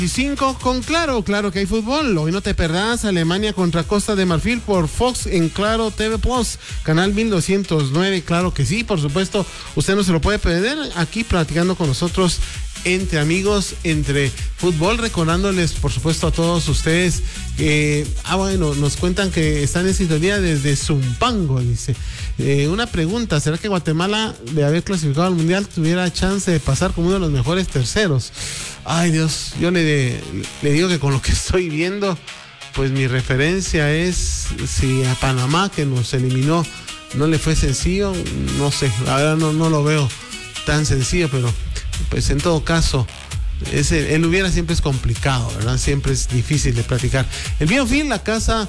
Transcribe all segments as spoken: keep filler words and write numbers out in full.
veinticinco con Claro, claro que hay fútbol. Hoy no te perdás Alemania contra Costa de Marfil por Fox en Claro T V Plus, canal mil doscientos nueve. Claro que sí, por supuesto, usted no se lo puede perder aquí platicando con nosotros entre amigos, entre fútbol, recordándoles por supuesto a todos ustedes que, ah bueno, nos cuentan que están en sintonía desde Zumpango, dice. Eh, una pregunta, ¿será que Guatemala, de haber clasificado al Mundial, tuviera chance de pasar como uno de los mejores terceros? Ay Dios, yo le, le digo que con lo que estoy viendo, pues mi referencia es si a Panamá, que nos eliminó, no le fue sencillo, no sé, la verdad no, no lo veo tan sencillo, pero pues en todo caso, ese, el hubiera siempre es complicado, ¿verdad? Siempre es difícil de platicar. El Biofil, la casa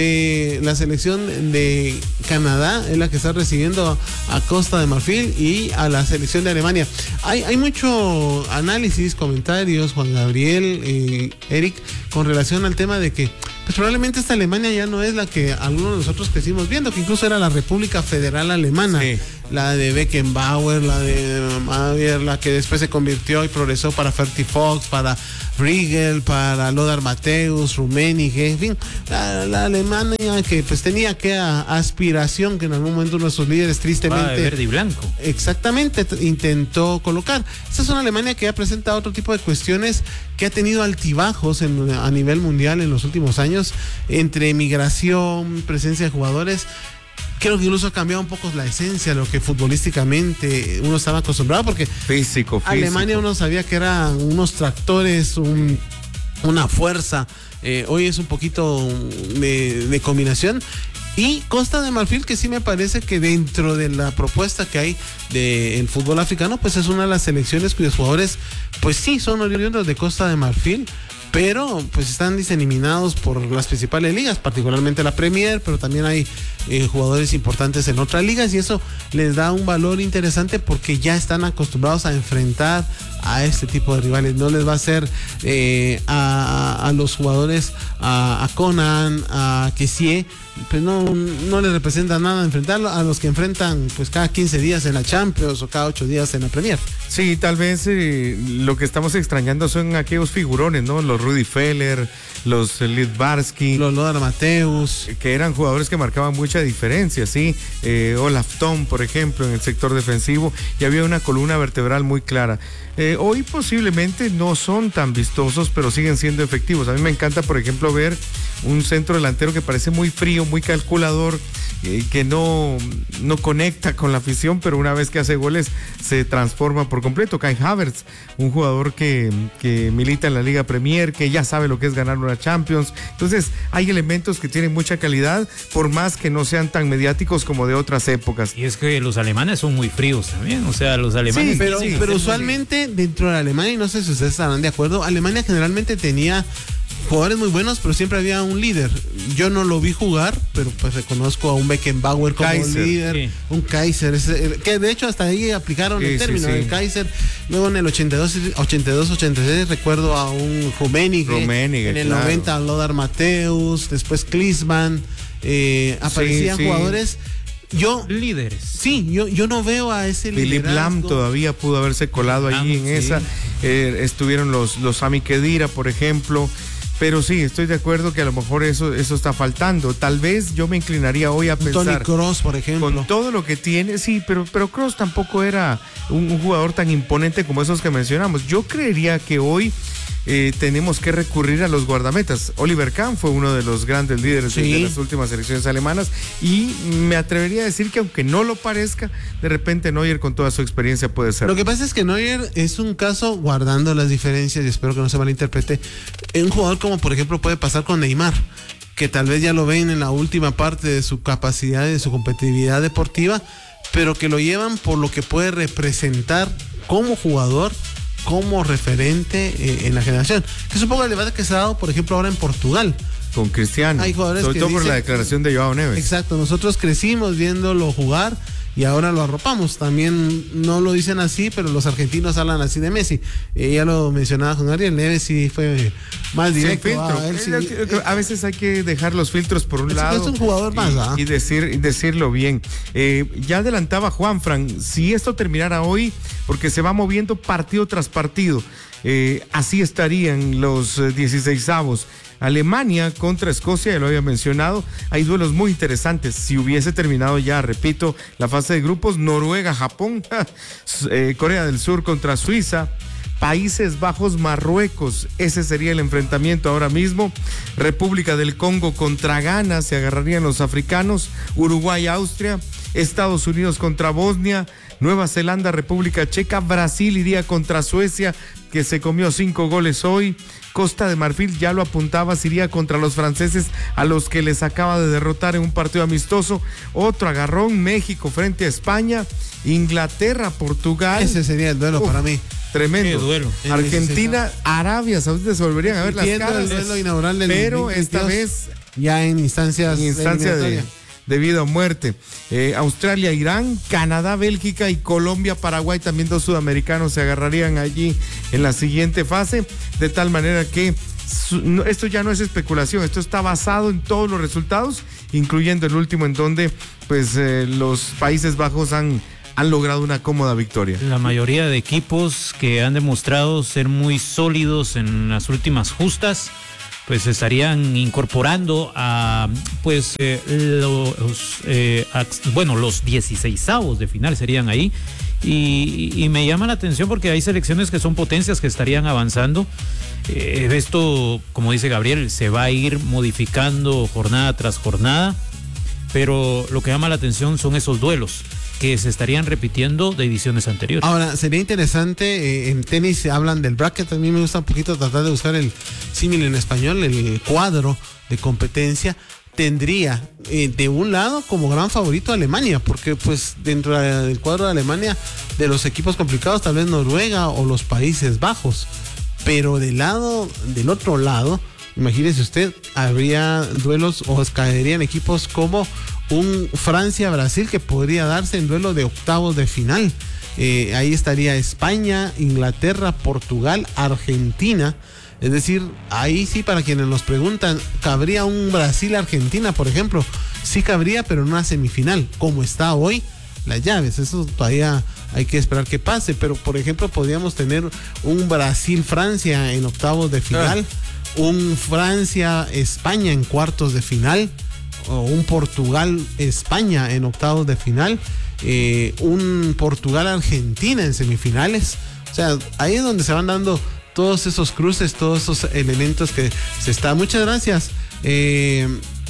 de la selección de Canadá, es la que está recibiendo a Costa de Marfil y a la selección de Alemania. Hay, hay mucho análisis, comentarios, Juan Gabriel, eh, Eric, con relación al tema de que pues probablemente esta Alemania ya no es la que algunos de nosotros crecimos viendo, que incluso era la República Federal Alemana. Sí. La de Beckenbauer, la de Mayer, la que después se convirtió y progresó para Ferty Fox, para Riegel, para Lothar Matthäus, Rummenigge, en fin, la, la Alemania que pues tenía que a, aspiración que en algún momento nuestros líderes tristemente... Ah, de verde y blanco. Exactamente, intentó colocar. Esta es una Alemania que ha presentado otro tipo de cuestiones, que ha tenido altibajos en, a nivel mundial en los últimos años, entre migración, presencia de jugadores. Creo que incluso ha cambiado un poco la esencia de lo que futbolísticamente uno estaba acostumbrado, porque físico, físico. Alemania uno sabía que eran unos tractores, un, una fuerza. Eh, hoy es un poquito de, de combinación. Y Costa de Marfil, que sí me parece que dentro de la propuesta que hay del fútbol africano, pues es una de las selecciones cuyos jugadores, pues sí, son oriundos de Costa de Marfil, pero pues están diseminados por las principales ligas, particularmente la Premier, pero también hay eh, jugadores importantes en otras ligas, y eso les da un valor interesante porque ya están acostumbrados a enfrentar a este tipo de rivales. No les va a hacer eh, a, a los jugadores, a, a Conan, a Kessie, pues no, no les representa nada enfrentarlo a los que enfrentan pues cada quince días en la Champions o cada ocho días en la Premier. Sí, tal vez eh, lo que estamos extrañando son aquellos figurones, ¿no? Los Rudi Feller, los Lidbarski, los Lothar Matthäus, que eran jugadores que marcaban mucha diferencia, sí. Eh, Olaf Thon, por ejemplo, en el sector defensivo, y había una columna vertebral muy clara. Eh, hoy posiblemente no son tan vistosos, pero siguen siendo efectivos. A mí me encanta, por ejemplo, ver un centro delantero que parece muy frío, muy calculador, eh, que no, no conecta con la afición, pero una vez que hace goles se transforma por completo. Kai Havertz, un jugador que, que milita en la Liga Premier, que ya sabe lo que es ganar una Champions. Entonces hay elementos que tienen mucha calidad, por más que no sean tan mediáticos como de otras épocas. Y es que los alemanes son muy fríos también, o sea, los alemanes... Sí, pero, sí, pero usualmente muy... dentro de Alemania, y no sé si ustedes estarán de acuerdo, Alemania generalmente tenía jugadores muy buenos, pero siempre había un líder. Yo no lo vi jugar, pero pues reconozco a un Beckenbauer como Kaiser, líder, sí. Un Kaiser, ese, que de hecho hasta ahí aplicaron sí, el término, sí, sí. El Kaiser. Luego en el ochenta y dos, ochenta y seis recuerdo a un Rummenigge, Rummenigge en el claro. noventa a Lothar Matthäus, después Klinsmann, eh, aparecían sí, sí. jugadores... Yo, líderes. Sí, yo, yo no veo a ese liderazgo. Philipp Lahm todavía pudo haberse colado allí en sí. esa. Eh, estuvieron los, los Sami Khedira, por ejemplo. Pero sí, estoy de acuerdo que a lo mejor eso, eso está faltando. Tal vez yo me inclinaría hoy a pensar... Toni Kroos, por ejemplo. Con todo lo que tiene, sí, pero, pero Kroos tampoco era un, un jugador tan imponente como esos que mencionamos. Yo creería que hoy... Eh, tenemos que recurrir a los guardametas. Oliver Kahn fue uno de los grandes líderes sí. de las últimas selecciones alemanas, y me atrevería a decir que aunque no lo parezca, de repente Neuer con toda su experiencia puede ser. Lo que pasa es que Neuer es un caso, guardando las diferencias, y espero que no se malinterprete, un jugador como por ejemplo puede pasar con Neymar, que tal vez ya lo ven en la última parte de su capacidad y de su competitividad deportiva, pero que lo llevan por lo que puede representar como jugador, como referente eh, en la generación, que es un poco el debate que se ha dado, por ejemplo, ahora en Portugal con Cristiano, hay jugadores sobre que todo por dicen, la declaración de Joao Neves. Exacto, nosotros crecimos viéndolo jugar y ahora lo arropamos. También no lo dicen así, pero los argentinos hablan así de Messi. Eh, ya lo mencionaba Juan Gabriel, Neves sí fue más directo. A, él sí, eh, a veces hay que dejar los filtros por un es lado. Es un jugador más, y, ¿ah? y, decir, y decirlo bien. Eh, ya adelantaba Juanfran, si esto terminara hoy, porque se va moviendo partido tras partido. Eh, así estarían los eh, dieciseisavos. Alemania contra Escocia, ya lo había mencionado, hay duelos muy interesantes. Si hubiese terminado ya, repito, la fase de grupos, Noruega, Japón, eh, Corea del Sur contra Suiza, Países Bajos, Marruecos, ese sería el enfrentamiento ahora mismo. República del Congo contra Ghana, se agarrarían los africanos. Uruguay, Austria, Estados Unidos contra Bosnia, Nueva Zelanda, República Checa, Brasil iría contra Suecia, que se comió cinco goles hoy. Costa de Marfil, ya lo apuntabas, iría contra los franceses, a los que les acaba de derrotar en un partido amistoso. Otro agarrón, México frente a España, Inglaterra, Portugal. Ese sería el duelo Uf, para mí. Tremendo. Qué duelo. Argentina, Arabia Saudita, se volverían a ver las caras. El duelo inaugural del pero dos mil veintidós, esta vez ya en instancias en instancia de, de, de vida o muerte. Eh, Australia, Irán, Canadá, Bélgica y Colombia, Paraguay, también dos sudamericanos se agarrarían allí en la siguiente fase, de tal manera que su, no, esto ya no es especulación, esto está basado en todos los resultados, incluyendo el último en donde pues eh, los Países Bajos han han logrado una cómoda victoria. La mayoría de equipos que han demostrado ser muy sólidos en las últimas justas, pues estarían incorporando a pues eh, los eh, a, bueno los dieciseisavos de final serían ahí, y, y me llama la atención porque hay selecciones que son potencias que estarían avanzando. Eh, esto, como dice Gabriel, se va a ir modificando jornada tras jornada, pero lo que llama la atención son esos duelos que se estarían repitiendo de ediciones anteriores. Ahora, sería interesante, eh, en tenis hablan del bracket, a mí me gusta un poquito tratar de buscar el símil en español, el cuadro de competencia. Tendría eh, de un lado como gran favorito a Alemania, porque pues dentro del cuadro de Alemania, de los equipos complicados, tal vez Noruega o los Países Bajos, pero del lado, del otro lado, imagínese usted, habría duelos o caerían equipos como un Francia-Brasil que podría darse en duelo de octavos de final. Eh, ahí estaría España, Inglaterra, Portugal, Argentina. Es decir, ahí sí, para quienes nos preguntan, ¿cabría un Brasil-Argentina, por ejemplo? Sí cabría, pero en una semifinal, como está hoy las llaves. Eso todavía hay que esperar que pase, pero por ejemplo podríamos tener un Brasil-Francia en octavos de final, ah. un Francia-España en cuartos de final, o un Portugal-España en octavos de final, eh, un Portugal-Argentina en semifinales. O sea, ahí es donde se van dando todos esos cruces, todos esos elementos que se está. Muchas gracias eh,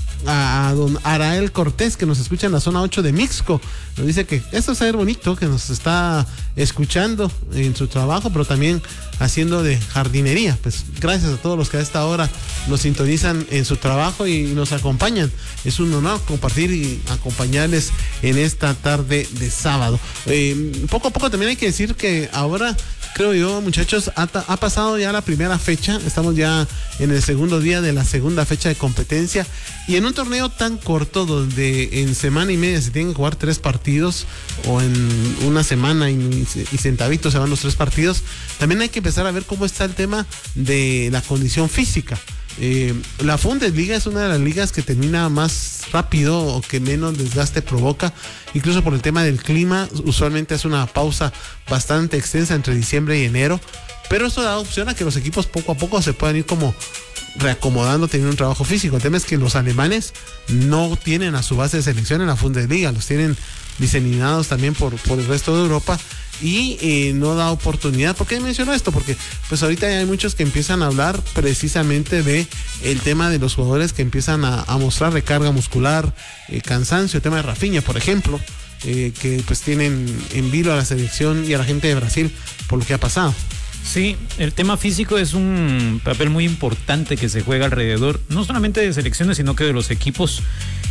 a, a don Arael Cortés, que nos escucha en la zona ocho de Mixco. Nos dice que esto es ser bonito, que nos está escuchando en su trabajo, pero también haciendo de jardinería. Pues gracias a todos los que a esta hora nos sintonizan en su trabajo y nos acompañan. Es un honor compartir y acompañarles en esta tarde de sábado. Eh, poco a poco también hay que decir que ahora, creo yo, muchachos, ha, ha pasado ya la primera fecha. Estamos ya en el segundo día de la segunda fecha de competencia, y en un torneo tan corto donde en semana y media se tienen que jugar tres partidos, o en una semana y, y centavitos se van los tres partidos, también hay que empezar a ver cómo está el tema de la condición física. Eh, la Bundesliga es una de las ligas que termina más rápido o que menos desgaste provoca, incluso por el tema del clima. Usualmente es una pausa bastante extensa entre diciembre y enero, pero esto da opción a que los equipos poco a poco se puedan ir como reacomodando, teniendo un trabajo físico. El tema es que los alemanes no tienen a su base de selección en la Bundesliga, los tienen diseminados también por, por el resto de Europa, y eh, no da oportunidad. ¿Por qué menciono esto? Porque pues ahorita hay muchos que empiezan a hablar precisamente de el tema de los jugadores que empiezan a, a mostrar recarga muscular, eh, cansancio, el tema de Rafinha, por ejemplo, eh, que pues tienen en vilo a la selección y a la gente de Brasil por lo que ha pasado. Sí, el tema físico es un papel muy importante que se juega alrededor, no solamente de selecciones, sino que de los equipos.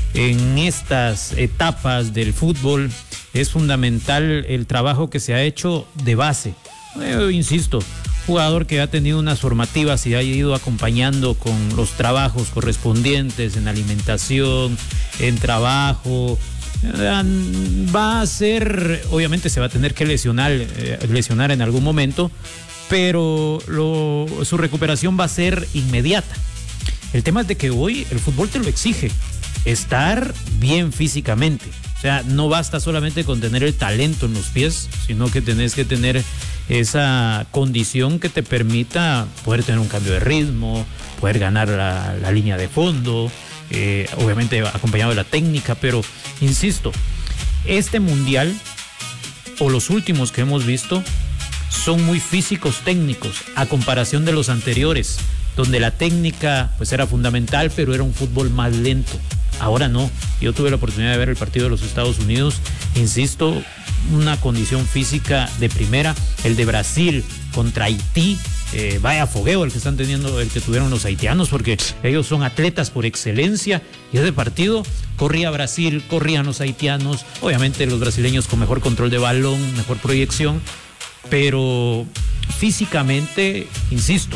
En estas etapas del fútbol es fundamental el trabajo que se ha hecho de base. Yo insisto, jugador que ha tenido unas formativas y ha ido acompañando con los trabajos correspondientes en alimentación, en trabajo, va a ser, obviamente se va a tener que lesionar, eh, lesionar en algún momento, pero lo, su recuperación va a ser inmediata. El tema es de que hoy el fútbol te lo exige. estar bien físicamente. O sea, no basta solamente con tener el talento en los pies, sino que tenés que tener esa condición que te permita poder tener un cambio de ritmo, poder ganar la, la línea de fondo, eh, obviamente acompañado de la técnica, pero insisto, este mundial o los últimos que hemos visto son muy físicos técnicos a comparación de los anteriores, donde la técnica pues era fundamental, pero era un fútbol más lento. Ahora no. Yo tuve la oportunidad de ver el partido de los Estados Unidos, insisto, una condición física de primera. El de Brasil contra Haití, eh, vaya fogueo el que están teniendo, el que tuvieron los haitianos, porque ellos son atletas por excelencia, y ese partido corría Brasil, corrían los haitianos, obviamente los brasileños con mejor control de balón, mejor proyección, pero físicamente, insisto,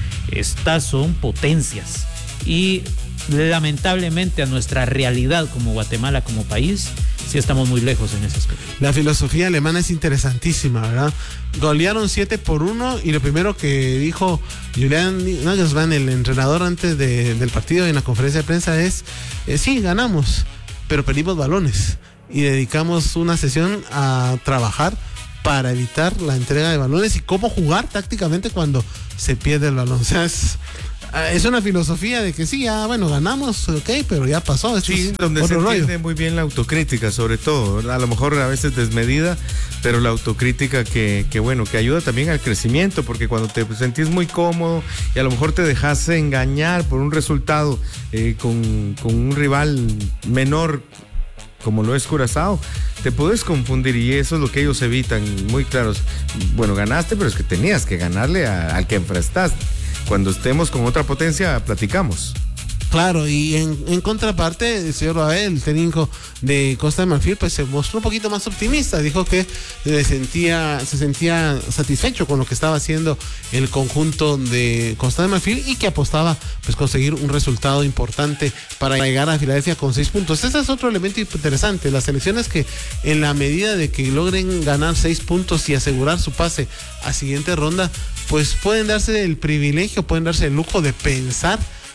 estas son potencias, y lamentablemente a nuestra realidad como Guatemala, como país, sí estamos muy lejos en ese aspecto. La filosofía alemana es interesantísima, ¿verdad? Golearon siete por uno y lo primero que dijo Julian Nagelsmann, el entrenador, antes de, del partido en la conferencia de prensa es, eh, sí, ganamos, pero perdimos balones y dedicamos una sesión a trabajar para evitar la entrega de balones y cómo jugar tácticamente cuando se pierde el balón. O sea, es... Es una filosofía de que sí, ya bueno, ganamos, ok, pero ya pasó. Sí, es donde se entiende muy bien la autocrítica, sobre todo, ¿verdad? A lo mejor a veces desmedida, pero la autocrítica que, que bueno, que ayuda también al crecimiento, porque cuando te sentís muy cómodo y a lo mejor te dejas engañar por un resultado eh, con, con un rival menor, como lo es Curazao, te puedes confundir, y eso es lo que ellos evitan muy claros. Bueno, ganaste, pero es que tenías que ganarle a, al que enfrentaste. Cuando estemos con otra potencia, platicamos. Claro, y en, en contraparte, el señor Babel, el técnico de Costa de Marfil, pues se mostró un poquito más optimista. Dijo que se sentía, se sentía satisfecho con lo que estaba haciendo el conjunto de Costa de Marfil y que apostaba pues conseguir un resultado importante para llegar a Filadelfia con seis puntos. Ese es otro elemento interesante. Las selecciones que en la medida de que logren ganar seis puntos y asegurar su pase a siguiente ronda, pues pueden darse el privilegio, pueden darse el lujo de pensar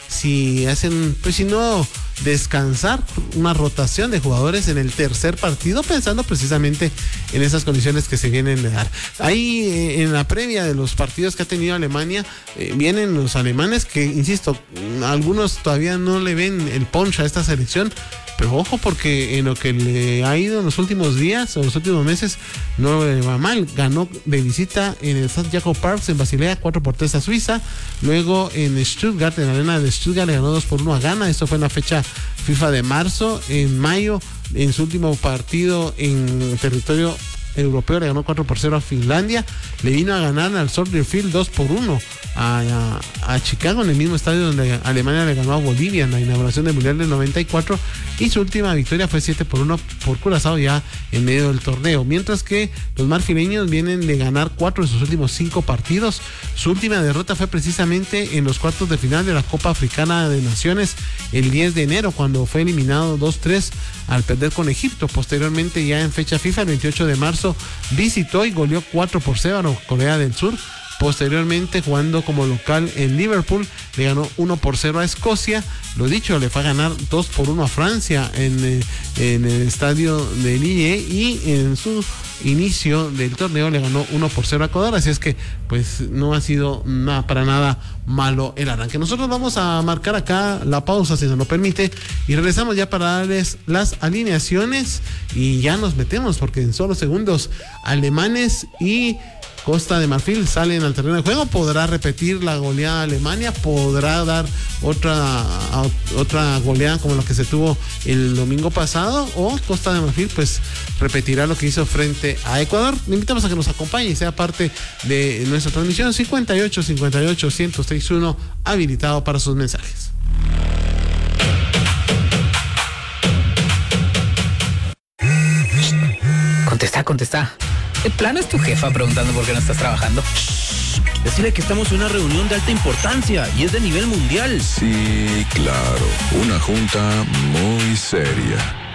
si hacen, pues si no, descansar, una rotación de jugadores en el tercer partido, pensando precisamente en esas condiciones que se vienen de dar. Ahí eh, en la previa de los partidos que ha tenido Alemania, eh, vienen los alemanes que, insisto, algunos todavía no le ven el punch a esta selección, pero ojo, porque en lo que le ha ido en los últimos días o los últimos meses no le va mal. Ganó de visita en el Sankt Jakob Park en Basilea cuatro por tres a Suiza, luego en Stuttgart, en la arena de Stuttgart, le ganó dos por uno a Ghana. Esto fue en la fecha FIFA de marzo. En mayo, en su último partido en territorio europeo, le ganó cuatro por cero a Finlandia. Le vino a ganar al Soldier Field dos por uno a, a, a Chicago, en el mismo estadio donde Alemania le ganó a Bolivia en la inauguración del Mundial del noventa y cuatro, y su última victoria fue siete por uno por Curazao ya en medio del torneo. Mientras que los marfileños vienen de ganar cuatro de sus últimos cinco partidos. Su última derrota fue precisamente en los cuartos de final de la Copa Africana de Naciones el diez de enero, cuando fue eliminado dos tres al perder con Egipto. Posteriormente, ya en fecha FIFA, el veintiocho de marzo, visitó y goleó cuatro por cero a Corea del Sur. Posteriormente, jugando como local en Liverpool, le ganó uno por cero a Escocia. Lo dicho, le fue a ganar dos por uno a Francia en, eh, en el estadio de Lille, y en su inicio del torneo le ganó uno por cero a Ecuador. Así es que pues no ha sido nada, para nada malo el arranque. Nosotros vamos a marcar acá la pausa, si se nos permite, y regresamos ya para darles las alineaciones, y ya nos metemos, porque en solo segundos alemanes y Costa de Marfil salen al terreno de juego. ¿Podrá repetir la goleada Alemania? ¿Podrá dar otra, otra goleada como la que se tuvo el domingo pasado? ¿O Costa de Marfil pues repetirá lo que hizo frente a Ecuador? Le invitamos a que nos acompañe y sea parte de nuestra transmisión. Cincuenta y ocho, cincuenta y ocho, ciento sesenta y uno habilitado para sus mensajes. Contesta, contesta. ¿De plano es tu jefa preguntando por qué no estás trabajando? Shh, decirle que estamos en una reunión de alta importancia y es de nivel mundial. Sí, claro. Una junta muy seria.